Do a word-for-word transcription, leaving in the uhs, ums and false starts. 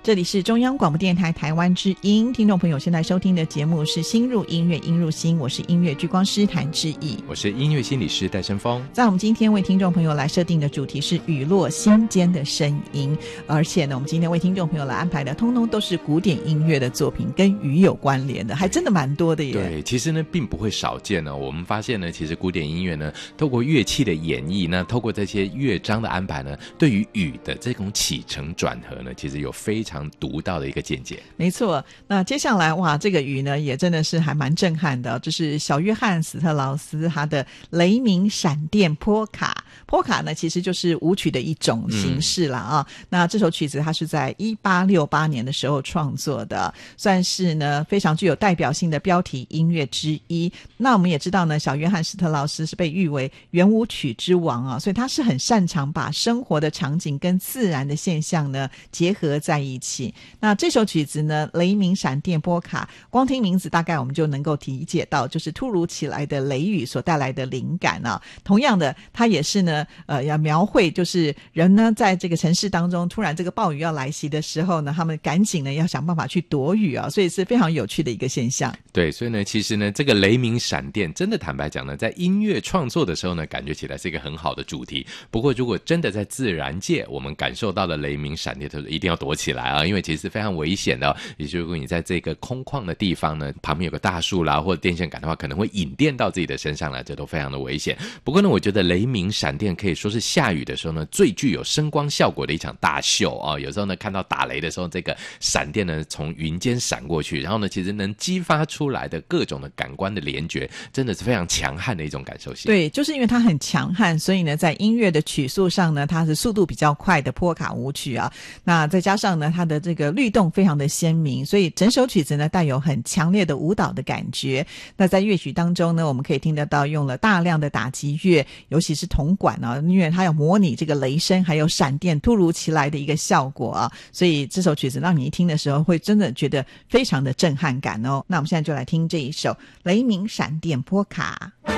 这里是中央广播电台台湾之音，听众朋友现在收听的节目是心入音乐，音入心，我是音乐剧光师谭志毅， 我是音乐心理师戴胜峰。 在我们今天为听众朋友来设定的主题是雨落心间的声音，而且呢我们今天为听众朋友来安排的通通都是古典音乐的作品，跟雨有关联的，还真的蛮多的耶。 对，其实呢并不会少见呢。我们发现呢，其实古典音乐呢透过乐器的演绎，那透过这些乐章的安排呢，对于雨的这种起承转合呢，其实有非常独到的一个见解。 没错，那接下来哇，这个雨呢也真的是还蛮震撼的，这是小约翰史特劳斯他的雷鸣闪电波卡。波卡呢其实就是舞曲的一种形式啦啊、嗯。那这首曲子它是在一八六八年的时候创作的，算是呢非常具有代表性的标题音乐之一。那我们也知道呢，小约翰史特劳斯是被誉为圆舞曲之王啊，所以他是很擅长把生活的场景跟自然的现象呢结合在一起。那这首曲子呢，雷鸣闪电波卡，光听名字大概我们就能够理解到，就是突如其来的雷雨所带来的灵感啊。同样的，它也是呢，呃，要描绘就是人呢在这个城市当中，突然这个暴雨要来袭的时候呢，他们赶紧呢要想办法去躲雨啊，所以是非常有趣的一个现象。 对，所以呢，其实呢，这个雷鸣闪电，真的坦白讲呢，在音乐创作的时候呢，感觉起来是一个很好的主题。不过，如果真的在自然界，我们感受到了雷鸣闪电，就是一定要躲起来啊，因为其实非常危险的、哦。也就是如果你在这个空旷的地方呢，旁边有个大树啦，或者电线杆的话，可能会引电到自己的身上来，这都非常的危险。不过呢，我觉得雷鸣闪电可以说是下雨的时候呢，最具有声光效果的一场大秀啊、哦。有时候呢，看到打雷的时候，这个闪电呢从云间闪过去，然后呢，其实能激发出来的各种的感官的联觉，真的是非常强悍的一种感受性。 对，就是因为它很强悍，所以呢，在音乐的曲速上呢，它是速度比较快的波卡舞曲啊。那再加上呢，它的这个律动非常的鲜明，所以整首曲子呢带有很强烈的舞蹈的感觉。那在乐曲当中呢，我们可以听得到用了大量的打击乐，尤其是铜管啊，因为它要模拟这个雷声还有闪电突如其来的一个效果啊，所以这首曲子让你一听的时候会真的觉得非常的震撼感哦。那我们现在就来听这一首雷鸣闪电波卡。